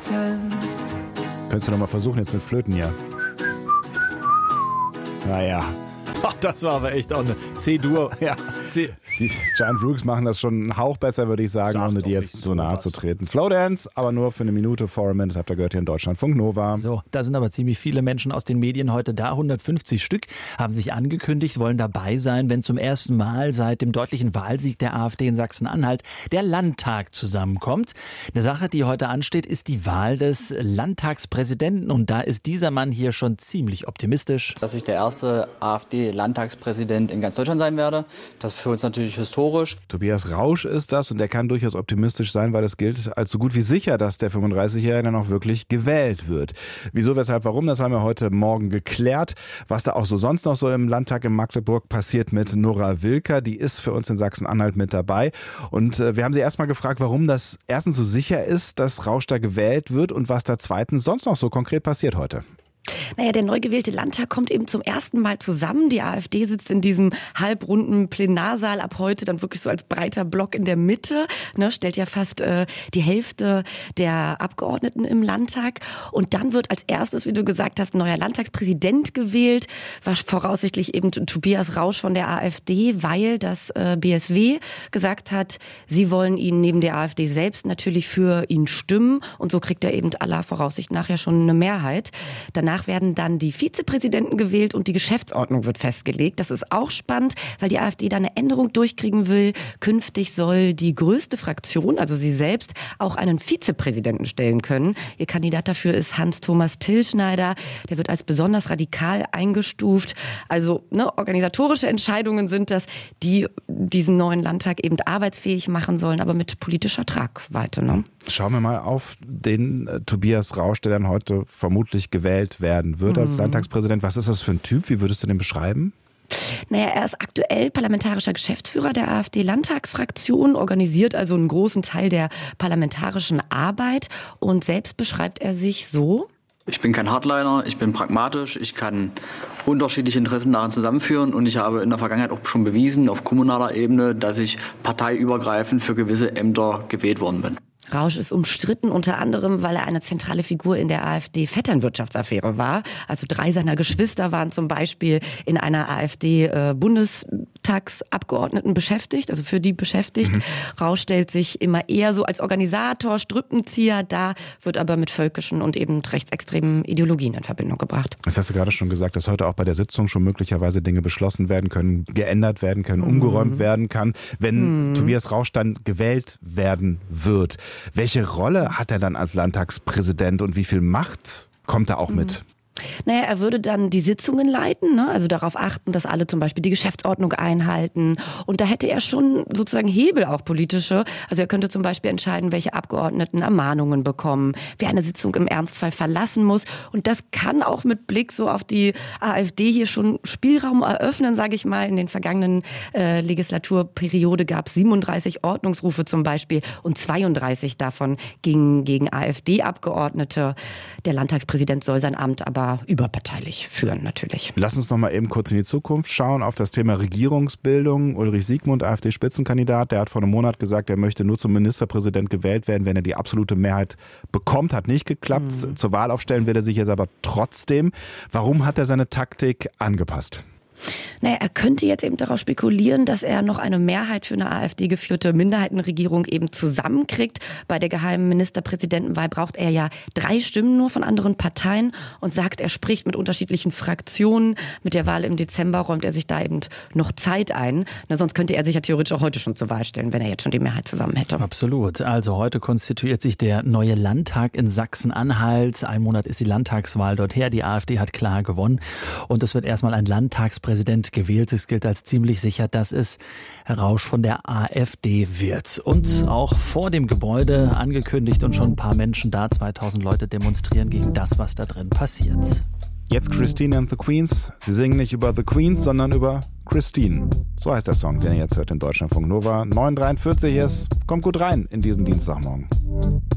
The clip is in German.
flöten. Könntest du noch mal versuchen jetzt mit Flöten hier? Naja. Ach, das war aber echt auch eine C-Dur. Ja. Die Giant Rooks machen das schon einen Hauch besser, würde ich sagen, ohne dir jetzt so nahe zu treten. Slowdance, aber nur für eine Minute, for a minute, habt ihr gehört hier in Deutschlandfunk Nova. So, da sind aber ziemlich viele Menschen aus den Medien heute da. 150 Stück haben sich angekündigt, wollen dabei sein, wenn zum ersten Mal seit dem deutlichen Wahlsieg der AfD in Sachsen-Anhalt der Landtag zusammenkommt. Eine Sache, die heute ansteht, ist die Wahl des Landtagspräsidenten. Und da ist dieser Mann hier schon ziemlich optimistisch. Dass ich der erste AfD-Landtagspräsident in ganz Deutschland sein werde, das ist für uns natürlich historisch. Tobias Rausch ist das und der kann durchaus optimistisch sein, weil es gilt als so gut wie sicher, dass der 35-Jährige dann auch wirklich gewählt wird. Wieso, weshalb, warum, das haben wir heute Morgen geklärt. Was da auch so sonst noch so im Landtag in Magdeburg passiert mit Nora Wilker, die ist für uns in Sachsen-Anhalt mit dabei. Und wir haben sie erstmal gefragt, warum das erstens so sicher ist, dass Rausch da gewählt wird und was da zweitens sonst noch so konkret passiert heute. Naja, der neu gewählte Landtag kommt eben zum ersten Mal zusammen. Die AfD sitzt in diesem halbrunden Plenarsaal ab heute dann wirklich so als breiter Block in der Mitte, ne, stellt ja fast die Hälfte der Abgeordneten im Landtag. Und dann wird als erstes, wie du gesagt hast, ein neuer Landtagspräsident gewählt, war voraussichtlich eben Tobias Rausch von der AfD, weil das BSW gesagt hat, sie wollen ihn neben der AfD selbst natürlich für ihn stimmen. Und so kriegt er eben aller Voraussicht nach ja schon eine Mehrheit. Danach werden dann die Vizepräsidenten gewählt und die Geschäftsordnung wird festgelegt. Das ist auch spannend, weil die AfD da eine Änderung durchkriegen will. Künftig soll die größte Fraktion, also sie selbst, auch einen Vizepräsidenten stellen können. Ihr Kandidat dafür ist Hans-Thomas Tillschneider. Der wird als besonders radikal eingestuft. Also organisatorische Entscheidungen sind das, die diesen neuen Landtag eben arbeitsfähig machen sollen, aber mit politischer Tragweite. Ne? Schauen wir mal auf den Tobias Rausch, der dann heute vermutlich gewählt werden wird als Landtagspräsident. Was ist das für ein Typ? Wie würdest du den beschreiben? Naja, er ist aktuell parlamentarischer Geschäftsführer der AfD-Landtagsfraktion, organisiert also einen großen Teil der parlamentarischen Arbeit und selbst beschreibt er sich so: Ich bin kein Hardliner, ich bin pragmatisch, ich kann unterschiedliche Interessen daran zusammenführen und ich habe in der Vergangenheit auch schon bewiesen, auf kommunaler Ebene, dass ich parteiübergreifend für gewisse Ämter gewählt worden bin. Rausch ist umstritten, unter anderem, weil er eine zentrale Figur in der AfD-Vetternwirtschaftsaffäre war. Also 3 seiner Geschwister waren zum Beispiel in einer AfD-Bundestagsabgeordneten beschäftigt, also für die beschäftigt. Rausch stellt sich immer eher so als Organisator, Strippenzieher dar, wird aber mit völkischen und eben rechtsextremen Ideologien in Verbindung gebracht. Das hast du gerade schon gesagt, dass heute auch bei der Sitzung schon möglicherweise Dinge beschlossen werden können, geändert werden können, umgeräumt werden kann, wenn Tobias Rausch dann gewählt werden wird. Welche Rolle hat er dann als Landtagspräsident und wie viel Macht kommt er auch mit? Naja, er würde dann die Sitzungen leiten, ne? Also darauf achten, dass alle zum Beispiel die Geschäftsordnung einhalten. Und da hätte er schon sozusagen Hebel, auch politische. Also er könnte zum Beispiel entscheiden, welche Abgeordneten Ermahnungen bekommen, wer eine Sitzung im Ernstfall verlassen muss. Und das kann auch mit Blick so auf die AfD hier schon Spielraum eröffnen, sage ich mal. In den vergangenen Legislaturperiode gab es 37 Ordnungsrufe zum Beispiel und 32 davon gingen gegen AfD-Abgeordnete. Der Landtagspräsident soll sein Amt aber überparteilich führen natürlich. Lass uns noch mal eben kurz in die Zukunft schauen, auf das Thema Regierungsbildung. Ulrich Siegmund, AfD-Spitzenkandidat, der hat vor einem Monat gesagt, er möchte nur zum Ministerpräsident gewählt werden, wenn er die absolute Mehrheit bekommt. Hat nicht geklappt. Zur Wahl aufstellen will er sich jetzt aber trotzdem. Warum hat er seine Taktik angepasst? Naja, er könnte jetzt eben darauf spekulieren, dass er noch eine Mehrheit für eine AfD-geführte Minderheitenregierung eben zusammenkriegt. Bei der geheimen Ministerpräsidentenwahl braucht er ja 3 Stimmen nur von anderen Parteien und sagt, er spricht mit unterschiedlichen Fraktionen. Mit der Wahl im Dezember räumt er sich da eben noch Zeit ein. Sonst könnte er sich ja theoretisch auch heute schon zur Wahl stellen, wenn er jetzt schon die Mehrheit zusammen hätte. Absolut. Also heute konstituiert sich der neue Landtag in Sachsen-Anhalt. 1 Monat ist die Landtagswahl dort her. Die AfD hat klar gewonnen und es wird erstmal ein Landtagspräsident gewählt. Es gilt als ziemlich sicher, dass es Rausch von der AfD wird. Und auch vor dem Gebäude angekündigt und schon ein paar Menschen da. 2000 Leute demonstrieren gegen das, was da drin passiert. Jetzt Christine and the Queens. Sie singen nicht über The Queens, sondern über Christine. So heißt der Song, den ihr jetzt hört in Deutschlandfunk Nova. 9:43 ist. Kommt gut rein in diesen Dienstagmorgen.